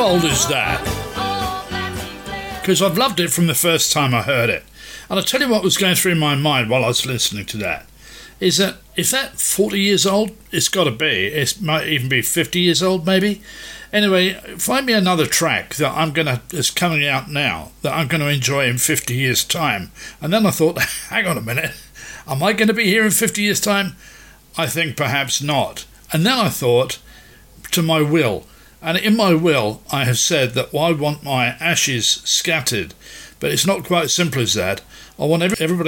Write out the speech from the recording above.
old is that? Because I've loved it from the first time I heard it. And I'll tell you what was going through my mind while I was listening to that. Is that 40 years old? It's got to be. It might even be 50 years old, maybe. Anyway, find me another track that's coming out now that I'm going to enjoy in 50 years' time. And then I thought, hang on a minute, am I going to be here in 50 years' time? I think perhaps not. And then I thought, to my will. And in my will, I have said that I want my ashes scattered. But it's not quite as simple as that. I want everybody